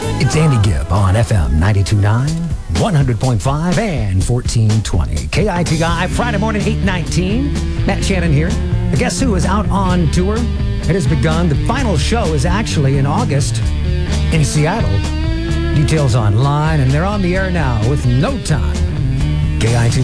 It's Andy Gibb on FM 92.9, 100.5, and 1420. KITI, Friday morning, 8:19. Matt Shannon here. Guess who is out on tour? It has begun. The final show is actually in August in Seattle. Details online, and they're on the air now with no time. KITI.